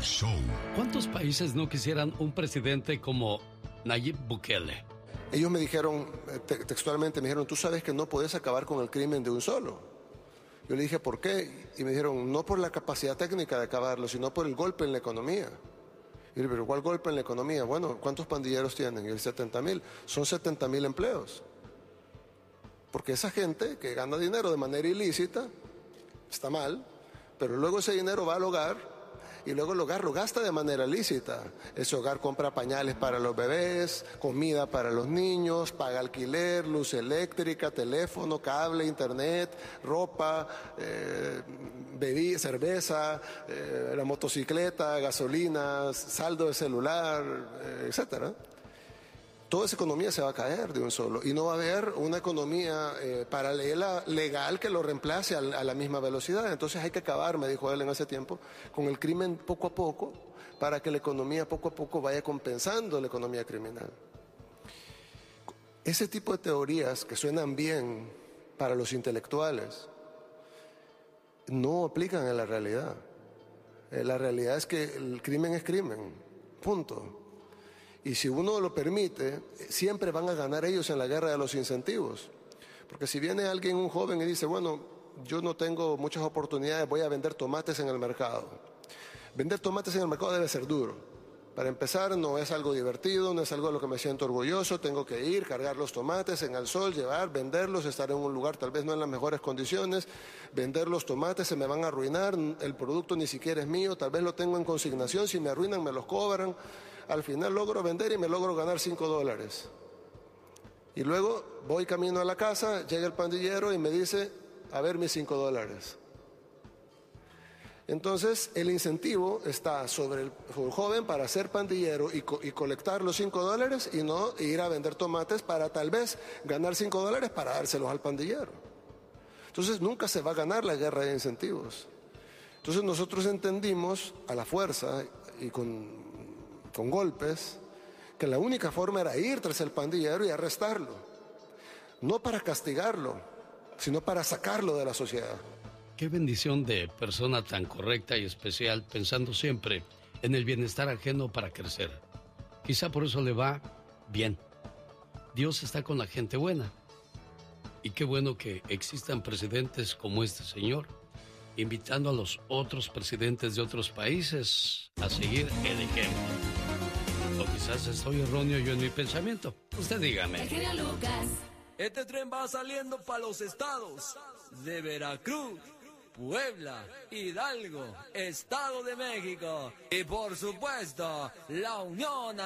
show. ¿Cuántos países no quisieran un presidente como Nayib Bukele? Ellos me dijeron, textualmente me dijeron, tú sabes que no puedes acabar con el crimen de un solo. Yo le dije, ¿por qué? Y me dijeron, no por la capacidad técnica de acabarlo, sino por el golpe en la economía. Y yo le dije, ¿pero cuál golpe en la economía? Bueno, ¿cuántos pandilleros tienen? Y el 70,000. Son 70,000 empleos. Porque esa gente que gana dinero de manera ilícita, está mal, pero luego ese dinero va al hogar y luego el hogar lo gasta de manera lícita. Ese hogar compra pañales para los bebés, comida para los niños, paga alquiler, luz eléctrica, teléfono, cable, internet, ropa, bebida, cerveza, la motocicleta, gasolina, saldo de celular, etcétera. Toda esa economía se va a caer de un solo y no va a haber una economía paralela, legal, que lo reemplace a la misma velocidad. Entonces hay que acabar, me dijo él en ese tiempo, con el crimen poco a poco para que la economía poco a poco vaya compensando la economía criminal. Ese tipo de teorías que suenan bien para los intelectuales no aplican en la realidad. La realidad es que el crimen es crimen, punto. Y si uno lo permite, siempre van a ganar ellos en la guerra de los incentivos. Porque si viene alguien, un joven, y dice, bueno, yo no tengo muchas oportunidades, voy a vender tomates en el mercado. Vender tomates en el mercado debe ser duro. Para empezar, no es algo divertido, no es algo de lo que me siento orgulloso. Tengo que ir, cargar los tomates en el sol, llevar, venderlos, estar en un lugar tal vez no en las mejores condiciones. Vender los tomates, se me van a arruinar, el producto ni siquiera es mío, tal vez lo tengo en consignación, si me arruinan me los cobran. Al final logro vender y me logro ganar $5. Y luego voy camino a la casa, llega el pandillero y me dice, a ver mis $5. Entonces el incentivo está sobre el joven para ser pandillero y colectar los $5 y no ir a vender tomates para tal vez ganar $5 para dárselos al pandillero. Entonces nunca se va a ganar la guerra de incentivos. Entonces nosotros entendimos a la fuerza y con golpes, que la única forma era ir tras el pandillero y arrestarlo, no para castigarlo, sino para sacarlo de la sociedad. Qué bendición de persona tan correcta y especial, pensando siempre en el bienestar ajeno para crecer. Quizá por eso le va bien. Dios está con la gente buena. Y qué bueno que existan presidentes como este señor, invitando a los otros presidentes de otros países a seguir el ejemplo. O quizás estoy erróneo yo en mi pensamiento. Usted dígame. El genio Lucas. Este tren va saliendo para los estados de Veracruz, Puebla, Hidalgo, Estado de México y por supuesto la Unión